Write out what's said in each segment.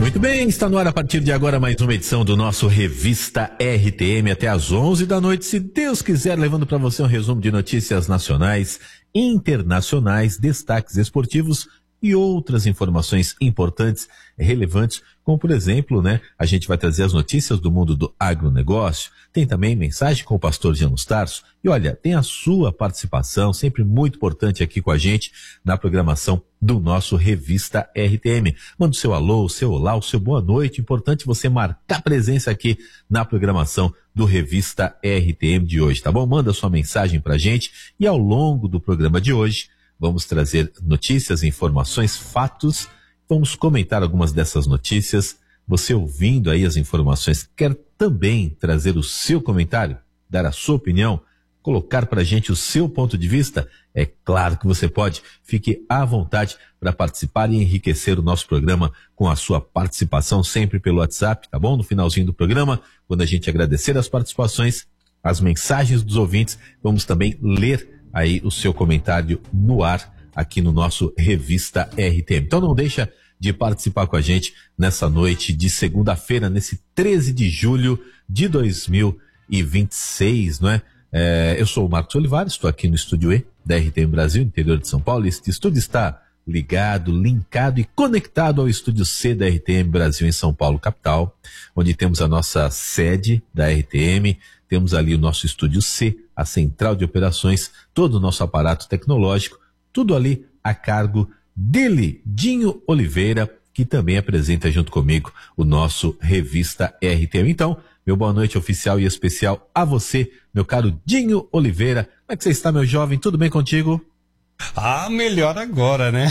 Muito bem, está no ar a partir de agora mais uma edição do nosso Revista RTM até às 11 da noite, se Deus quiser, levando para você um resumo de notícias nacionais, internacionais, destaques esportivos e outras informações importantes, relevantes, como por exemplo, a gente vai trazer as notícias do mundo do agronegócio, tem também mensagem com o pastor Janus Tarso, e olha, tem a sua participação, sempre muito importante aqui com a gente, na programação do nosso Revista RTM. Manda o seu alô, o seu olá, o seu boa noite, importante você marcar presença aqui na programação do Revista RTM de hoje, tá bom? Manda sua mensagem pra gente, e ao longo do programa de hoje, vamos trazer notícias, informações, fatos. Vamos comentar algumas dessas notícias. Você ouvindo aí as informações, quer também trazer o seu comentário, dar a sua opinião, colocar pra gente o seu ponto de vista? É claro que você pode. Fique à vontade para participar e enriquecer o nosso programa com a sua participação, sempre pelo WhatsApp, tá bom? No finalzinho do programa, quando a gente agradecer as participações, as mensagens dos ouvintes, vamos também ler aí o seu comentário no ar aqui no nosso Revista RTM. Então não deixa de participar com a gente nessa noite de segunda-feira, nesse 13 de julho de 2026, não é? Eu sou o Marcos Olivares, estou aqui no Estúdio E da RTM Brasil, interior de São Paulo. Este estúdio está ligado, linkado e conectado ao Estúdio C da RTM Brasil em São Paulo, capital, onde temos a nossa sede da RTM, temos ali o nosso Estúdio C, a central de operações, todo o nosso aparato tecnológico, tudo ali a cargo dele, Dinho Oliveira, que também apresenta junto comigo o nosso Revista RTM. Então, meu boa noite oficial e especial a você, meu caro Dinho Oliveira. Como é que você está, meu jovem? Tudo bem contigo? Ah, melhor agora, né?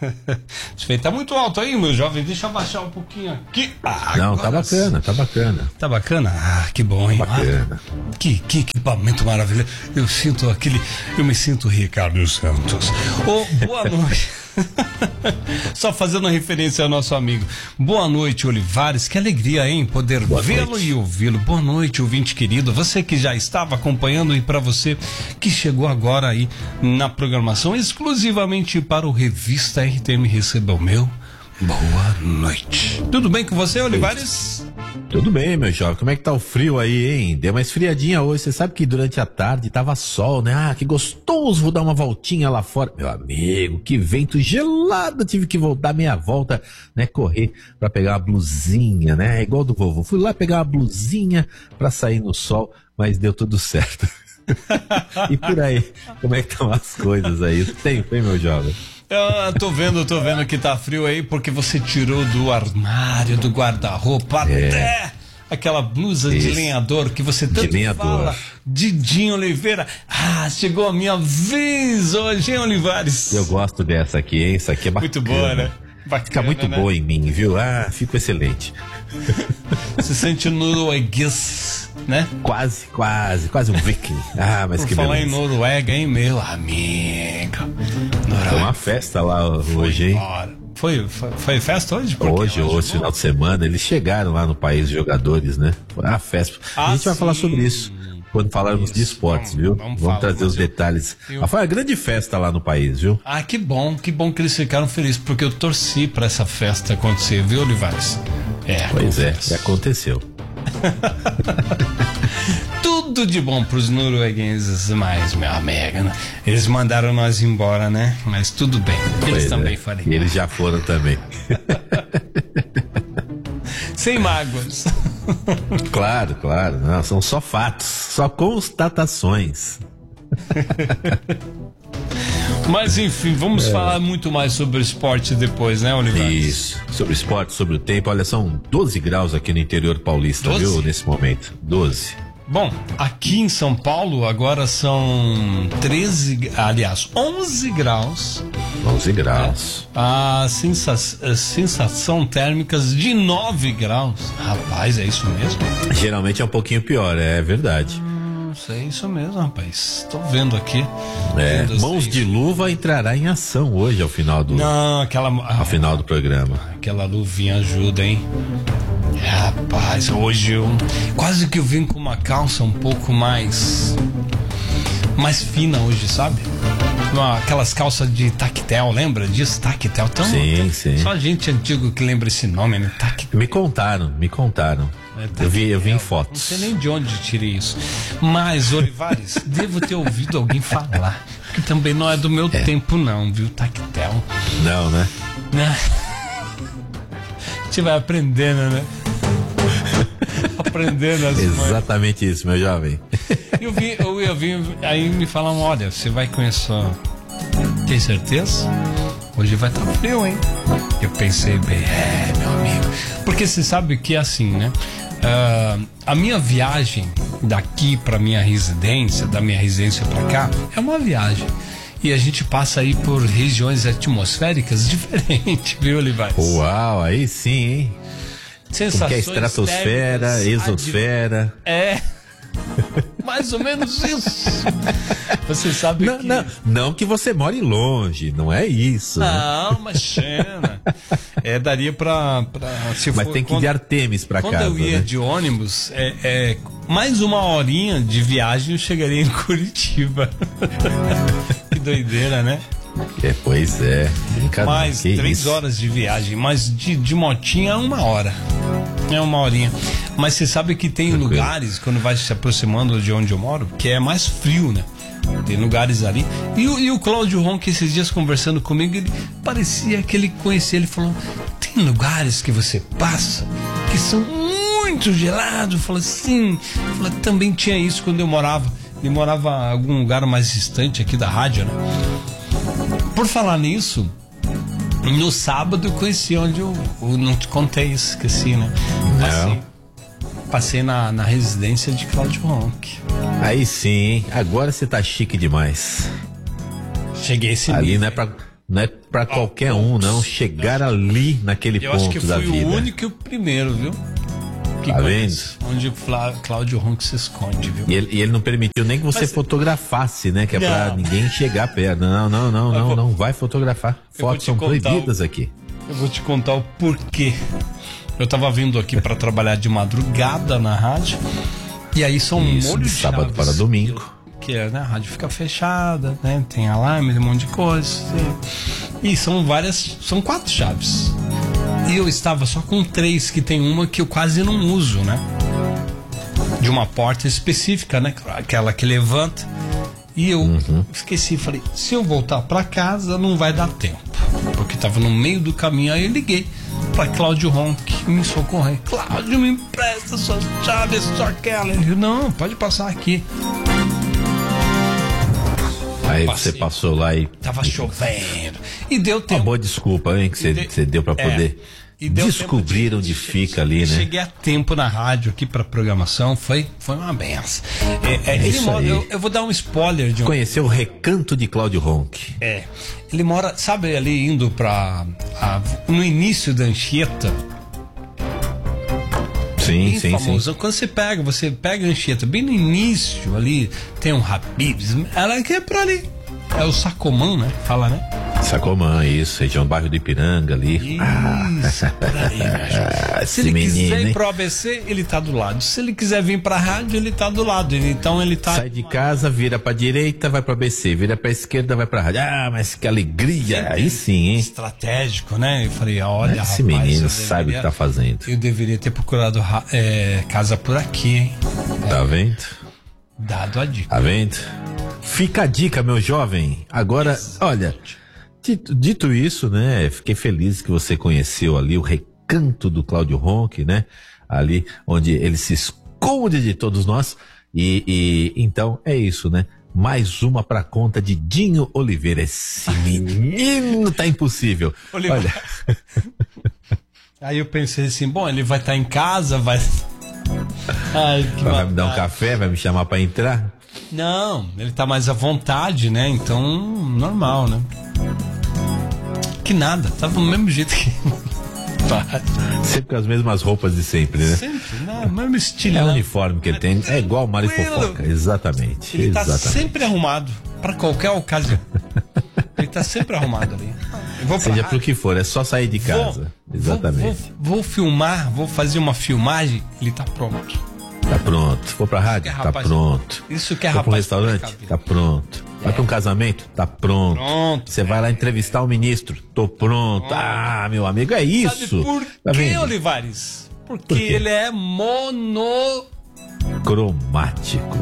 Tá muito alto aí, meu jovem. Deixa eu abaixar um pouquinho aqui. Não, tá bacana, tá bacana. Tá bacana? Ah, que bom, hein? Bacana. Que equipamento maravilhoso. Eu me sinto Ricardo Santos. Boa noite. Só fazendo referência ao nosso amigo. Boa noite, Olivares. Que alegria, hein? Poder vê-lo e ouvi-lo. Boa noite, ouvinte querido. Você que já estava acompanhando e para você que chegou agora aí na programação exclusivamente para o Revista RTM, recebeu o meu boa noite. Tudo bem com você, Olivares? Tudo bem, meu jovem. Como é que tá o frio aí, hein? Deu uma esfriadinha hoje. Você sabe que durante a tarde tava sol, né? Ah, que gostoso, vou dar uma voltinha lá fora. Meu amigo, que vento gelado. Tive que dar meia volta, correr pra pegar uma blusinha, né? Igual do vovô. Fui lá pegar uma blusinha pra sair no sol, mas deu tudo certo. E por aí, como é que estão as coisas aí? Tempo, hein, meu jovem? Tô vendo que tá frio aí, porque você tirou do armário, do guarda-roupa, até aquela blusa de lenhador que você tanto fala. Dinho Oliveira. Ah, chegou a minha vez hoje, hein, Olivares? Eu gosto dessa aqui, hein? Isso aqui é bacana. Muito boa, né? Bacana, fica muito boa em mim, viu? Ah, fico excelente. Se sente norueguês, né? Quase um viking. Ah, mas por que falar beleza. Em Noruega, hein, meu amigo? Foi uma festa lá hoje, hein? Foi festa hoje? Hoje, final de semana, eles chegaram lá no país de jogadores, né? Foi uma festa. A gente vai falar sobre isso quando falarmos de esportes, viu? Vamos trazer os detalhes. Mas foi uma grande festa lá no país, viu? Ah, que bom que eles ficaram felizes, porque eu torci pra essa festa acontecer, viu, Olivares? Pois e aconteceu. Tudo de bom pros noruegueses, mas, meu amigo, né? Eles mandaram nós embora, né? Mas tudo bem, eles também foram embora. E eles já foram também. Sem mágoas. Claro. Não, são só fatos, só constatações. Mas enfim, vamos falar muito mais sobre o esporte depois, né, Oliver? Isso, sobre o esporte, sobre o tempo. Olha, são 12 graus aqui no interior paulista, 12? Viu, nesse momento. 12. Bom, aqui em São Paulo agora são 11 graus. 11 graus. A sensação térmicas de 9 graus. Rapaz, é isso mesmo? Geralmente é um pouquinho pior, é verdade. É isso mesmo, rapaz. Tô vendo aqui. Mãos de Luva entrará em ação hoje ao final do... Não, ao final do programa. Aquela luvinha ajuda, hein? Rapaz, hoje eu quase que eu vim com uma calça um pouco mais fina hoje, sabe? aquelas calças de tactel, lembra disso? Tactel, tão. Sim. Só gente antigo que lembra esse nome, né? Tactel. Me contaram. Eu vi em fotos. Não sei nem de onde tirei isso. Mas, Olivares, devo ter ouvido alguém falar. Que também não é do meu tempo, não, viu? Tactel. Não, né? A gente vai aprendendo, né? Aprendendo as Exatamente isso, meu jovem. Eu vi aí me falaram, olha, você vai conhecer. Tem certeza? Hoje vai estar frio, hein? Eu pensei bem, meu amigo. Porque você sabe que é assim, né? A minha viagem daqui pra minha residência, da minha residência pra cá, é uma viagem. E a gente passa aí por regiões atmosféricas diferentes, viu, Olivares? Uau, aí sim, hein? Sensações que é estratosfera, térmicas, exosfera. Mais ou menos isso. Você sabe não que você more longe, não é isso. Não, né? Imagina. Daria pra mas tem que ir de Artemis pra casa. Quando eu ia, né? de ônibus, mais uma horinha de viagem eu chegaria em Curitiba. Que doideira, né? Pois é. Mais 3 horas de viagem, mas de motinha é 1 hora. É 1 horinha. Mas você sabe que tem lugares, quando vai se aproximando de onde eu moro, que é mais frio, né? Tem lugares ali. E o Cláudio Ronck, esses dias conversando comigo, ele parecia que ele conhecia. Ele falou: tem lugares que você passa que são muito gelados. Eu falei: sim. Eu falei: também tinha isso quando eu morava. Ele morava em algum lugar mais distante aqui da rádio, né? Por falar nisso, no sábado eu conheci onde eu não te contei isso, esqueci, né? Passei na residência de Cláudio Ronck. Aí sim, hein? Agora você tá chique demais. Cheguei esse ali nível. Não é pra qualquer um, não. Chegar ali naquele ponto da vida. Eu acho que fui o único e o primeiro, viu? Tá vendo? Onde o Cláudio Ronck se esconde, viu? E ele não permitiu nem que você fotografasse, né? Que é pra ninguém chegar perto. Não vai fotografar. Fotos são proibidas aqui. Eu vou te contar o porquê. Eu tava vindo aqui pra trabalhar de madrugada na rádio. E aí são um molho de sábado para domingo. Que é, né? A rádio fica fechada, né? Tem alarme, um monte de coisa. E são 4 chaves. E eu estava só com 3, que tem uma que eu quase não uso, né? De uma porta específica, né? Aquela que levanta. E eu esqueci, falei, se eu voltar pra casa não vai dar tempo. Porque tava no meio do caminho, aí eu liguei pra Cláudio Ronck me socorrer. Cláudio, me empresta suas chaves, só aquela. Ele disse, não, pode passar aqui. Aí você passou lá e... Tava chovendo. E deu tempo. Uma boa desculpa, hein, que você deu pra poder descobrir onde fica ali, né? Cheguei a tempo na rádio aqui pra programação, foi uma benção. Eu vou dar um spoiler de Conheceu o recanto de Cláudio Ronck. Ele mora, sabe, ali indo no início da Anchieta. Sim. Quando você pega a Anchieta, bem no início ali, tem um Habib's, ela que é por ali. É o Sacomã, né? Fala, né? Sacomã, isso, região do bairro do Ipiranga ali. Isso, por aí, se ele quiser ir pro ABC, ele tá do lado. Se ele quiser vir pra rádio, ele tá do lado. Então ele tá... Sai de casa, vira pra direita, vai pro ABC. Vira pra esquerda, vai pra rádio. Mas que alegria! Aí sim, hein? Estratégico, né? Eu falei, olha, esse menino sabe o que tá fazendo. Eu deveria ter procurado casa por aqui, hein? Tá vendo? Dado a dica. Tá vendo? Fica a dica, meu jovem. Agora, olha, dito isso, né? Fiquei feliz que você conheceu ali o recanto do Cláudio Ronck, né? Ali onde ele se esconde de todos nós. E então é isso, né? Mais uma pra conta de Dinho Oliveira. Esse menino tá impossível. Olha. Aí eu pensei assim, bom, ele vai estar em casa, vai me dar um café, vai me chamar pra entrar? Não, ele tá mais à vontade, né? Então, normal, né? Que nada, tava do mesmo jeito que... Sempre com as mesmas roupas de sempre, né? Sempre, né? Mesmo estilo. É o uniforme que ele tem, é igual o Mário Fofoca, exatamente. Ele tá sempre arrumado, pra qualquer ocasião. Ele tá sempre arrumado ali. Seja pro que for, é só sair de casa. Exatamente. Vou filmar, vou fazer uma filmagem, ele tá pronto. Tá pronto. For pra rádio, tá pronto. Isso que é rapaz. For pro restaurante, tá pronto. Vai pra um casamento? Tá pronto. Pronto. Você vai lá entrevistar o ministro? Tô pronto. Ah, meu amigo, é isso. Sabe por Tá quê, vendo? Olivares? Porque Por quê? ele é Cromático.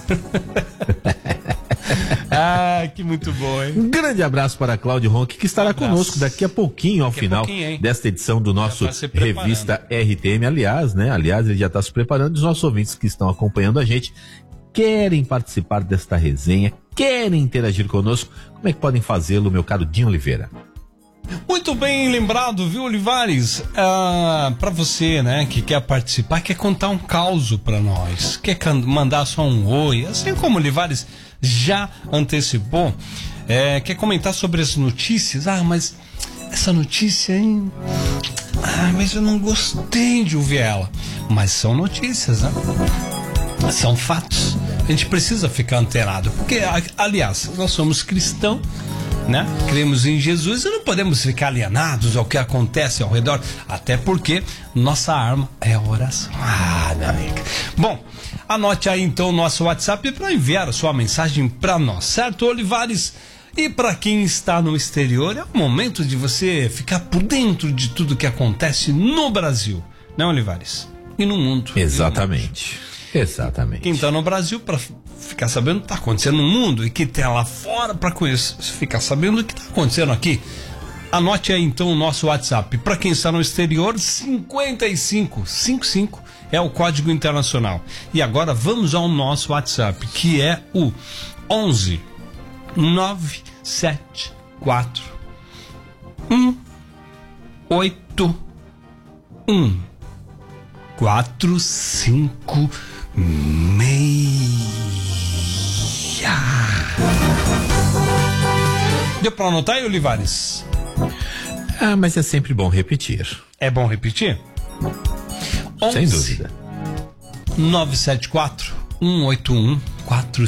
Ah, que muito bom, hein? Um grande abraço para Cláudio Ronque, que estará conosco daqui a pouquinho, ao Daqui a final pouquinho, hein? desta edição do nosso tá se preparando. Revista RTM. Aliás, ele já está se preparando. Os nossos ouvintes que estão acompanhando a gente querem participar desta resenha, querem interagir conosco. Como é que podem fazê-lo, meu caro Dinho Oliveira? Muito bem lembrado, viu, Olivares? Para você, né, que quer participar, quer contar um caos para nós, quer mandar só um oi, assim como o Olivares já antecipou, quer comentar sobre as notícias. Mas essa notícia, hein? Mas eu não gostei de ouvir ela. Mas são notícias, né? São fatos. A gente precisa ficar antenado, porque, aliás, nós somos cristãos, né? Cremos em Jesus e não podemos ficar alienados ao que acontece ao redor, até porque nossa arma é a oração. Minha amiga. Bom, anote aí então o nosso WhatsApp para enviar a sua mensagem para nós, certo, Olivares? E para quem está no exterior, é o momento de você ficar por dentro de tudo que acontece no Brasil, né, Olivares? E no mundo. Exatamente. Exatamente. Quem está no Brasil para ficar sabendo o que está acontecendo no mundo, e quem está lá fora para ficar sabendo o que está acontecendo aqui. Anote aí então o nosso WhatsApp. Para quem está no exterior, 5555 é o código internacional. E agora vamos ao nosso WhatsApp, que é o 11 974 181 456. Deu para anotar aí, Olivares? Mas é sempre bom repetir. É bom repetir? Sem dúvida. 974 181 456.